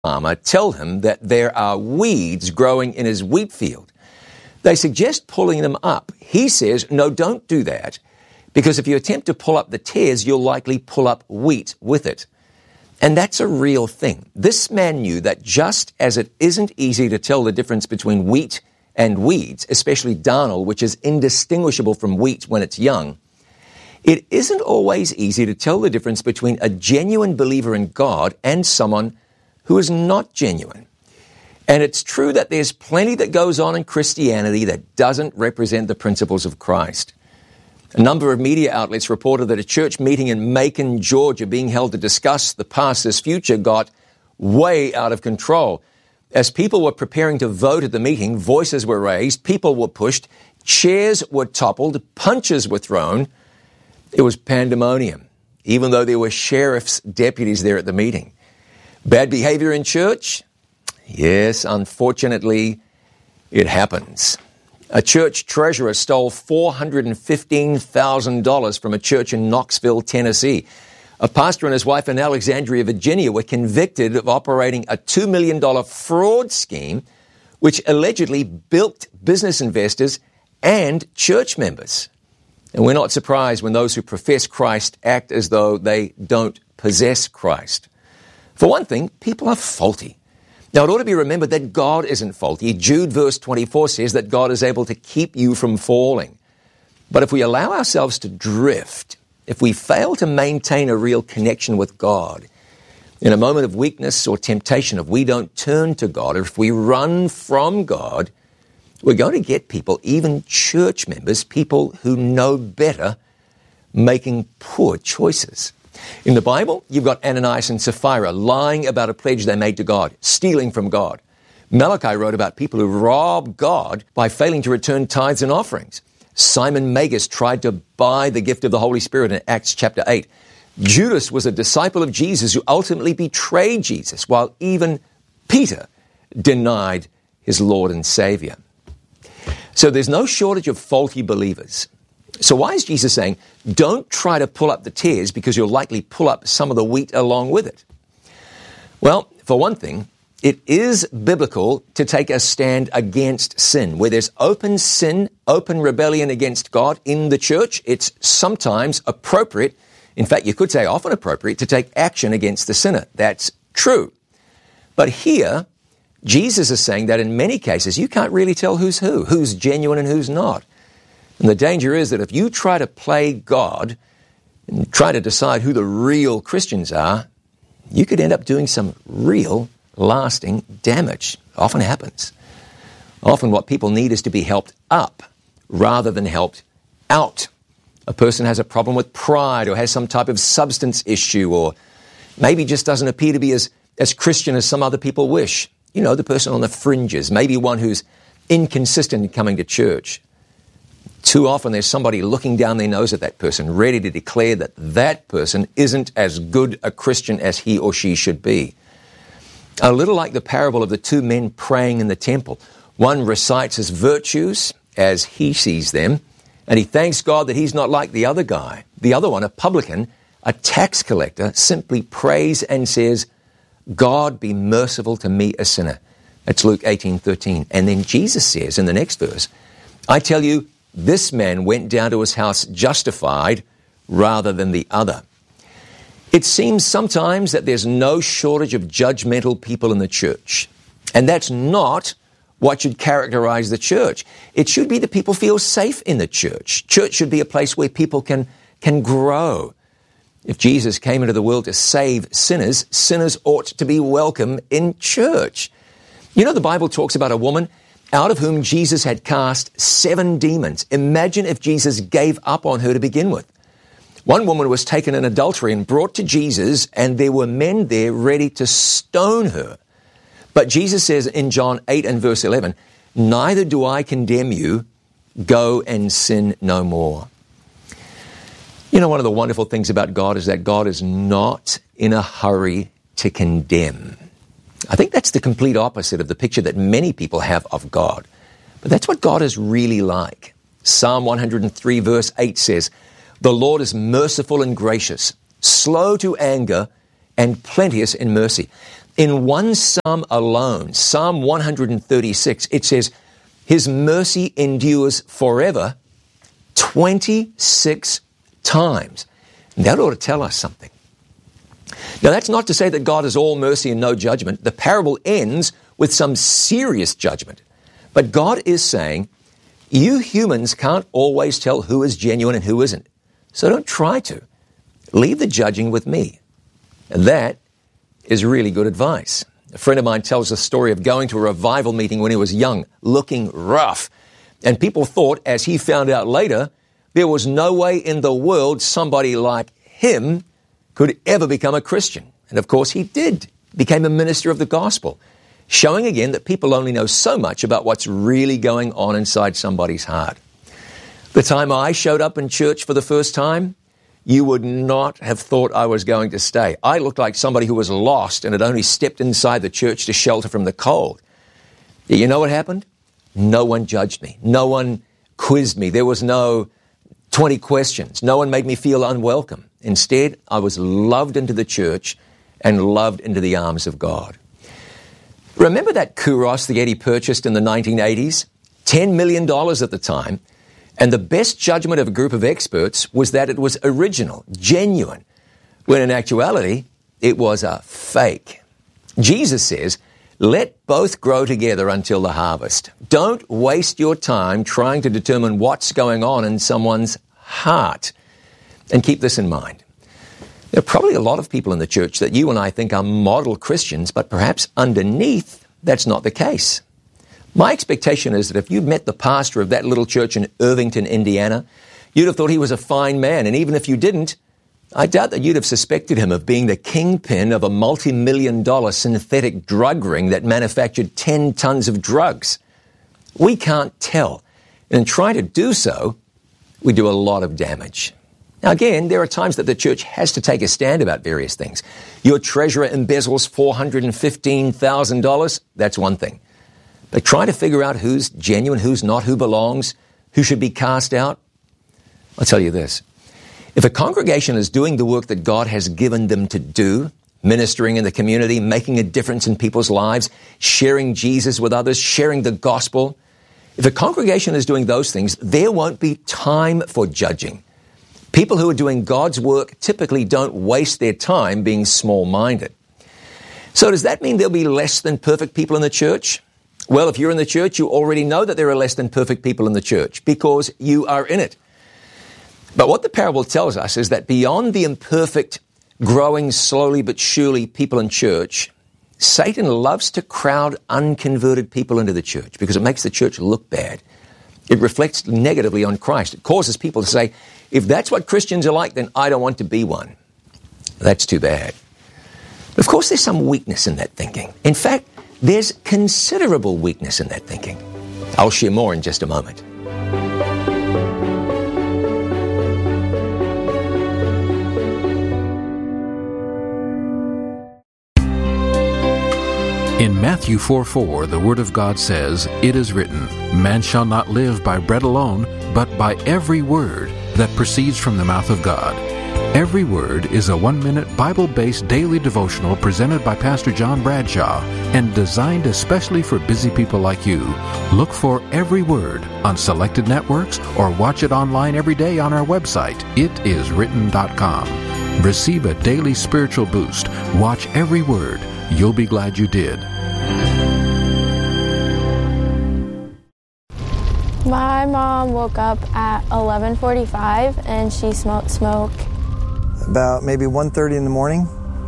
farmer tell him that there are weeds growing in his wheat field. They suggest pulling them up. He says, no, don't do that, because if you attempt to pull up the tares, you'll likely pull up wheat with it. And that's a real thing. This man knew that just as it isn't easy to tell the difference between wheat and weeds, especially darnel, which is indistinguishable from wheat when it's young, it isn't always easy to tell the difference between a genuine believer in God and someone who is not genuine. And it's true that there's plenty that goes on in Christianity that doesn't represent the principles of Christ. A number of media outlets reported that a church meeting in Macon, Georgia, being held to discuss the pastor's future, got way out of control. As people were preparing to vote at the meeting, voices were raised, people were pushed, chairs were toppled, punches were thrown. It was pandemonium, even though there were sheriff's deputies there at the meeting. Bad behavior in church? Yes, unfortunately, it happens. A church treasurer stole $415,000 from a church in Knoxville, Tennessee. A pastor and his wife in Alexandria, Virginia, were convicted of operating a $2 million fraud scheme, which allegedly bilked business investors and church members. And we're not surprised when those who profess Christ act as though they don't possess Christ. For one thing, people are faulty. Now, it ought to be remembered that God isn't faulty. Jude verse 24 says that God is able to keep you from falling. But if we allow ourselves to drift, if we fail to maintain a real connection with God, in a moment of weakness or temptation, if we don't turn to God, or if we run from God, we're going to get people, even church members, people who know better, making poor choices. In the Bible, you've got Ananias and Sapphira lying about a pledge they made to God, stealing from God. Malachi wrote about people who rob God by failing to return tithes and offerings. Simon Magus tried to buy the gift of the Holy Spirit in Acts chapter 8. Judas was a disciple of Jesus who ultimately betrayed Jesus, while even Peter denied his Lord and Savior. So there's no shortage of faulty believers. So why is Jesus saying, don't try to pull up the tares because you'll likely pull up some of the wheat along with it? Well, for one thing, it is biblical to take a stand against sin. Where there's open sin, open rebellion against God in the church, it's sometimes appropriate, in fact, you could say often appropriate, to take action against the sinner. That's true. But here, Jesus is saying that in many cases, you can't really tell who's genuine and who's not. And the danger is that if you try to play God and try to decide who the real Christians are, you could end up doing some real lasting damage. Often happens. Often what people need is to be helped up rather than helped out. A person has a problem with pride or has some type of substance issue or maybe just doesn't appear to be as Christian as some other people wish. You know, the person on the fringes, maybe one who's inconsistent in coming to church. Too often there's somebody looking down their nose at that person, ready to declare that that person isn't as good a Christian as he or she should be. A little like the parable of the two men praying in the temple. One recites his virtues as he sees them, and he thanks God that he's not like the other guy. The other one, a publican, a tax collector, simply prays and says, God be merciful to me, a sinner. That's Luke 18:13. And then Jesus says in the next verse, I tell you, this man went down to his house justified rather than the other. It seems sometimes that there's no shortage of judgmental people in the church. And that's not what should characterize the church. It should be that people feel safe in the church. Church should be a place where people can grow. If Jesus came into the world to save sinners, sinners ought to be welcome in church. You know, the Bible talks about a woman out of whom Jesus had cast 7 demons. Imagine if Jesus gave up on her to begin with. One woman was taken in adultery and brought to Jesus, and there were men there ready to stone her. But Jesus says in John 8 and verse 11, neither do I condemn you, go and sin no more. You know, one of the wonderful things about God is that God is not in a hurry to condemn. I think that's the complete opposite of the picture that many people have of God. But that's what God is really like. Psalm 103 verse 8 says, the Lord is merciful and gracious, slow to anger, and plenteous in mercy. In one psalm alone, Psalm 136, it says, His mercy endures forever 26 times. And that ought to tell us something. Now, that's not to say that God is all mercy and no judgment. The parable ends with some serious judgment. But God is saying, you humans can't always tell who is genuine and who isn't. So don't try to. Leave the judging with me. And that is really good advice. A friend of mine tells the story of going to a revival meeting when he was young, looking rough. And people thought, as he found out later, there was no way in the world somebody like him could ever become a Christian. And of course he did, became a minister of the gospel, showing again that people only know so much about what's really going on inside somebody's heart. The time I showed up in church for the first time, you would not have thought I was going to stay. I looked like somebody who was lost and had only stepped inside the church to shelter from the cold. You know what happened? No one judged me. No one quizzed me. There was no 20 questions. No one made me feel unwelcome. Instead, I was loved into the church and loved into the arms of God. Remember that Kouros that Eddie purchased in the 1980s? $10 million at the time. And the best judgment of a group of experts was that it was original, genuine, when in actuality, it was a fake. Jesus says, let both grow together until the harvest. Don't waste your time trying to determine what's going on in someone's heart. And keep this in mind. There are probably a lot of people in the church that you and I think are model Christians, but perhaps underneath, that's not the case. My expectation is that if you'd met the pastor of that little church in Irvington, Indiana, you'd have thought he was a fine man. And even if you didn't, I doubt that you'd have suspected him of being the kingpin of a multi-million-dollar synthetic drug ring that manufactured 10 tons of drugs. We can't tell. And in trying to do so, we do a lot of damage. Now, again, there are times that the church has to take a stand about various things. Your treasurer embezzles $415,000. That's one thing. But trying to figure out who's genuine, who's not, who belongs, who should be cast out, I'll tell you this. If a congregation is doing the work that God has given them to do, ministering in the community, making a difference in people's lives, sharing Jesus with others, sharing the gospel, if a congregation is doing those things, there won't be time for judging. People who are doing God's work typically don't waste their time being small-minded. So does that mean there'll be less than perfect people in the church? Well, if you're in the church, you already know that there are less than perfect people in the church because you are in it. But what the parable tells us is that beyond the imperfect, growing slowly but surely people in church, Satan loves to crowd unconverted people into the church because it makes the church look bad. It reflects negatively on Christ. It causes people to say, if that's what Christians are like, then I don't want to be one. That's too bad. But of course, there's some weakness in that thinking. In fact, there's considerable weakness in that thinking. I'll share more in just a moment. In Matthew 4:4, the Word of God says, "It is written, man shall not live by bread alone, but by every word that proceeds from the mouth of God." Every Word is a 1-minute Bible-based daily devotional presented by Pastor John Bradshaw and designed especially for busy people like you. Look for Every Word on selected networks or watch it online every day on our website, itiswritten.com. Receive a daily spiritual boost. Watch Every Word. You'll be glad you did. My mom woke up at 11:45 and she smoked smoke. About maybe 1:30 in the morning,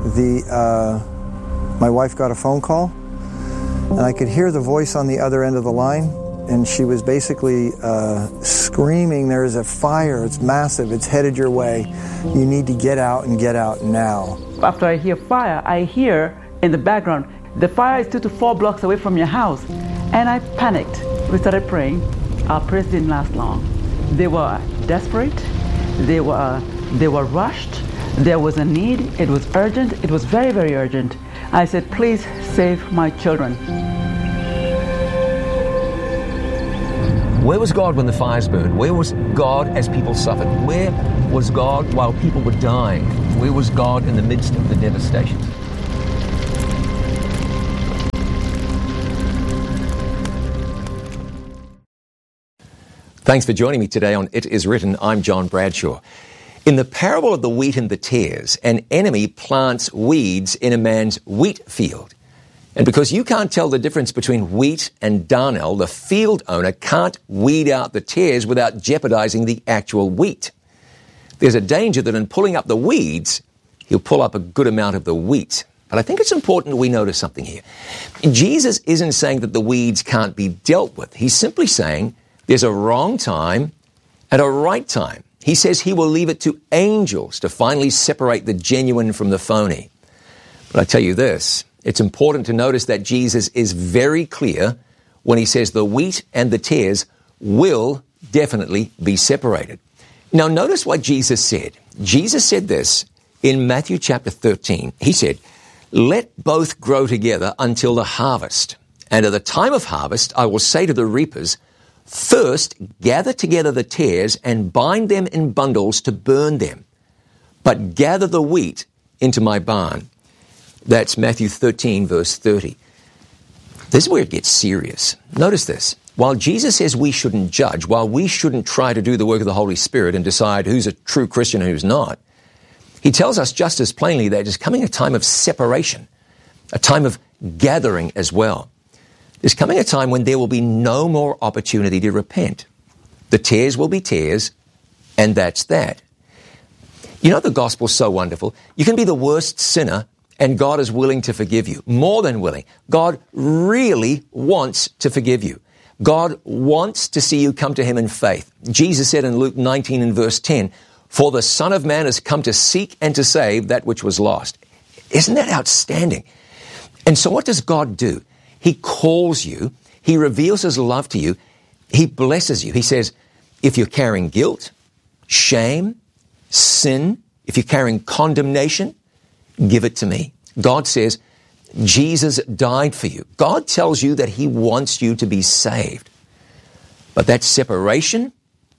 my wife got a phone call, and I could hear the voice on the other end of the line, and she was basically screaming, "There's a fire, it's massive, it's headed your way. You need to get out and get out now." After I hear fire, I hear in the background, "The fire is 2 to 4 blocks away from your house." And I panicked. We started praying. Our prayers didn't last long. They were desperate. They were rushed. There was a need. It was urgent. It was very, very urgent. I said, "Please save my children." Where was God when the fires burned? Where was God as people suffered? Where was God while people were dying? Where was God in the midst of the devastation? Thanks for joining me today on It Is Written. I'm John Bradshaw. In the parable of the wheat and the tares, an enemy plants weeds in a man's wheat field. And because you can't tell the difference between wheat and darnel, the field owner can't weed out the tares without jeopardizing the actual wheat. There's a danger that in pulling up the weeds, he'll pull up a good amount of the wheat. But I think it's important that we notice something here. Jesus isn't saying that the weeds can't be dealt with. He's simply saying there's a wrong time and a right time. He says he will leave it to angels to finally separate the genuine from the phony. But I tell you this, it's important to notice that Jesus is very clear when he says the wheat and the tares will definitely be separated. Now notice what Jesus said. Jesus said this in Matthew chapter 13. He said, "Let both grow together until the harvest. And at the time of harvest, I will say to the reapers, first, gather together the tares and bind them in bundles to burn them, but gather the wheat into my barn." That's Matthew 13, verse 30. This is where it gets serious. Notice this. While Jesus says we shouldn't judge, while we shouldn't try to do the work of the Holy Spirit and decide who's a true Christian and who's not, he tells us just as plainly that there's coming a time of separation, a time of gathering as well. There's coming a time when there will be no more opportunity to repent. The tares will be tares, and that's that. You know, the gospel's so wonderful. You can be the worst sinner, and God is willing to forgive you. More than willing. God really wants to forgive you. God wants to see you come to him in faith. Jesus said in Luke 19 and verse 10, "For the Son of Man has come to seek and to save that which was lost." Isn't that outstanding? And so what does God do? He calls you. He reveals his love to you. He blesses you. He says, if you're carrying guilt, shame, sin, if you're carrying condemnation, give it to me. God says, Jesus died for you. God tells you that he wants you to be saved. But that separation,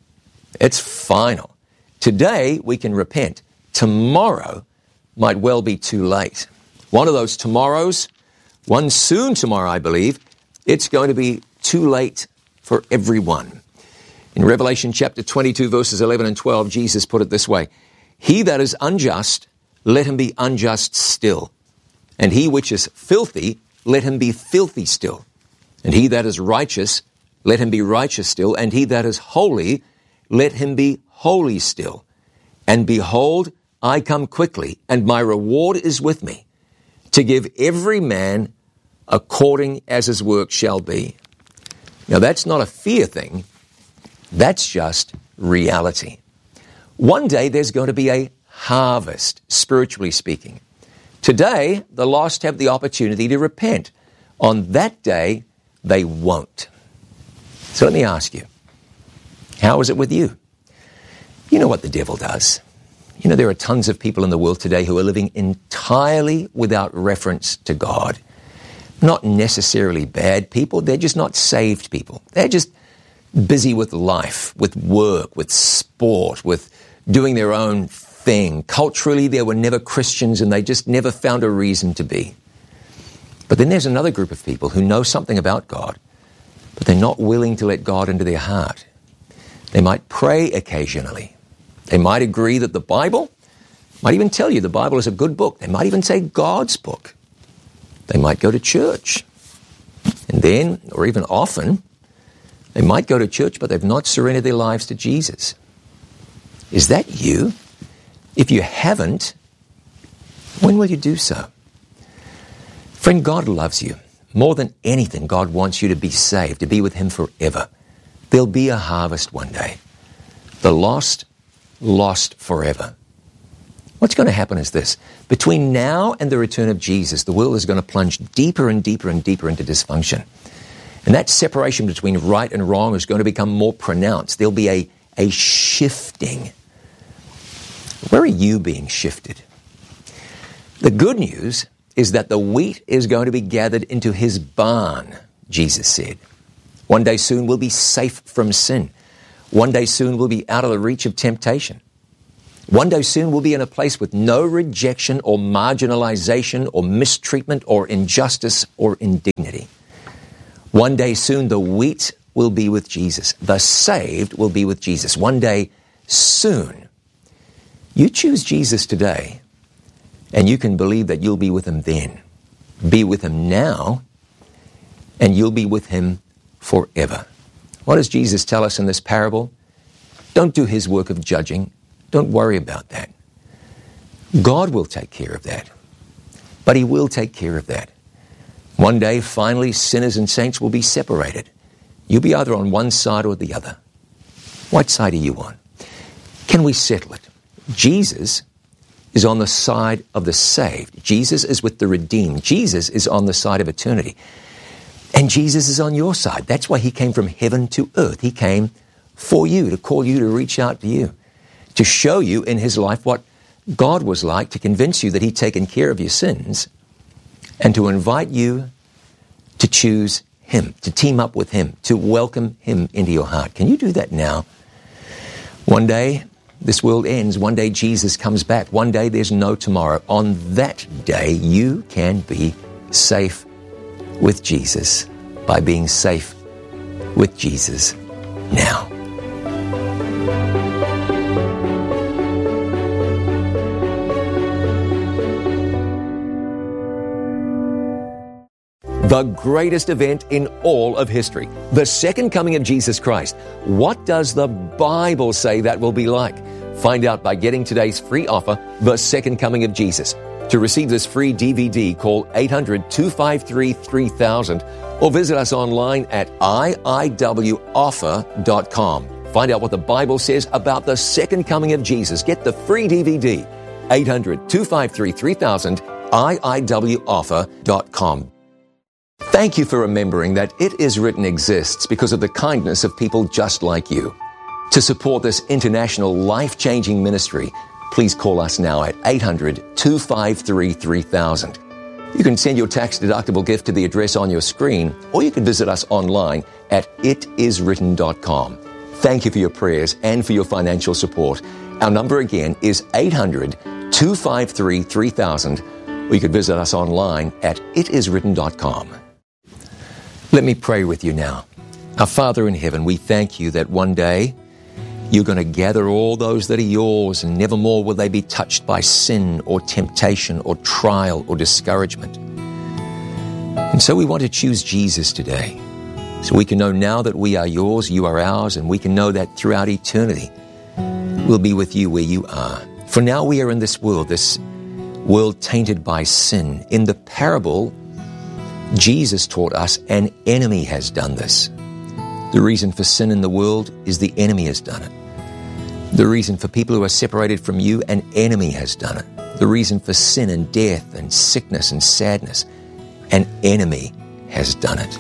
it's final. Today, we can repent. Tomorrow might well be too late. One of those tomorrows, one soon tomorrow, I believe, it's going to be too late for everyone. In Revelation chapter 22, verses 11 and 12, Jesus put it this way, "He that is unjust, let him be unjust still. And he which is filthy, let him be filthy still. And he that is righteous, let him be righteous still. And he that is holy, let him be holy still. And behold, I come quickly, and my reward is with me, to give every man according as his work shall be." Now that's not a fear thing. That's just reality. One day there's going to be a harvest, spiritually speaking. Today, the lost have the opportunity to repent. On that day, they won't. So let me ask you, how is it with you? You know what the devil does. You know, there are tons of people in the world today who are living entirely without reference to God. Not necessarily bad people, they're just not saved people. They're just busy with life, with work, with sport, with doing their own thing. Culturally, they were never Christians and they just never found a reason to be. But then there's another group of people who know something about God, but they're not willing to let God into their heart. They might pray occasionally. They might agree that the Bible, might even tell you the Bible is a good book. They might even say God's book. They might go to church. And then, or even often, they might go to church, but they've not surrendered their lives to Jesus. Is that you? If you haven't, when will you do so? Friend, God loves you. More than anything, God wants you to be saved, to be with him forever. There'll be a harvest one day. The lost forever. What's going to happen is this. Between now and the return of Jesus, the world is going to plunge deeper and deeper and deeper into dysfunction. And that separation between right and wrong is going to become more pronounced. There'll be a shifting. Where are you being shifted? The good news is that the wheat is going to be gathered into his barn, Jesus said. One day soon we'll be safe from sin. One day soon we'll be out of the reach of temptation. One day soon we'll be in a place with no rejection or marginalization or mistreatment or injustice or indignity. One day soon the wheat will be with Jesus. The saved will be with Jesus. One day, soon. You choose Jesus today, and you can believe that you'll be with Him then. Be with Him now, and you'll be with Him forever. What does Jesus tell us in this parable? Don't do His work of judging. Don't worry about that. God will take care of that. But He will take care of that. One day, finally, sinners and saints will be separated. You'll be either on one side or the other. What side are you on? Can we settle it? Jesus is on the side of the saved. Jesus is with the redeemed. Jesus is on the side of eternity. And Jesus is on your side. That's why He came from heaven to earth. He came for you, to call you, to reach out to you, to show you in His life what God was like, to convince you that He'd taken care of your sins, and to invite you to choose Him, to team up with Him, to welcome Him into your heart. Can you do that now? One day, this world ends. One day, Jesus comes back. One day, there's no tomorrow. On that day, you can be safe with Jesus by being safe with Jesus now. The greatest event in all of history, the second coming of Jesus Christ. What does the Bible say that will be like? Find out by getting today's free offer, The Second Coming of Jesus. To receive this free DVD, call 800-253-3000 or visit us online at iiwoffer.com. Find out what the Bible says about the second coming of Jesus. Get the free DVD, 800-253-3000, iiwoffer.com. Thank you for remembering that It Is Written exists because of the kindness of people just like you. To support this international life-changing ministry, please call us now at 800-253-3000. You can send your tax-deductible gift to the address on your screen, or you can visit us online at itiswritten.com. Thank you for your prayers and for your financial support. Our number again is 800-253-3000, or you can visit us online at itiswritten.com. Let me pray with you now. Our Father in heaven, we thank you that one day you're going to gather all those that are yours, and nevermore will they be touched by sin or temptation or trial or discouragement. And so we want to choose Jesus today, so we can know now that we are yours, you are ours, and we can know that throughout eternity we'll be with you where you are. For now we are in this world tainted by sin. In the parable, Jesus taught us an enemy has done this. The reason for sin in the world is the enemy has done it. The reason for people who are separated from you, an enemy has done it. The reason for sin and death and sickness and sadness, an enemy has done it.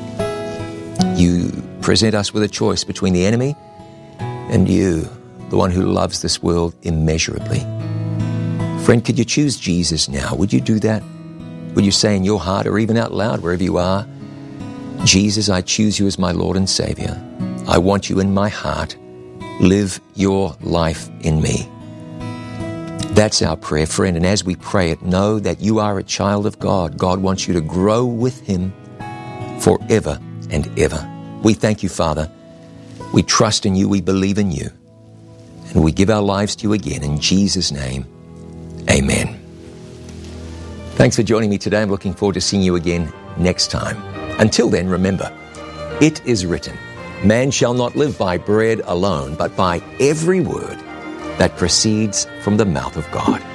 You present us with a choice between the enemy and you, the one who loves this world immeasurably. Friend, could you choose Jesus now? Would you do that? Would you say in your heart or even out loud wherever you are, Jesus, I choose you as my Lord and Savior. I want you in my heart. Live your life in me. That's our prayer, friend. And as we pray it, know that you are a child of God. God wants you to grow with Him forever and ever. We thank you, Father. We trust in you. We believe in you. And we give our lives to you again. In Jesus' name, amen. Thanks for joining me today. I'm looking forward to seeing you again next time. Until then, remember, it is written, man shall not live by bread alone, but by every word that proceeds from the mouth of God.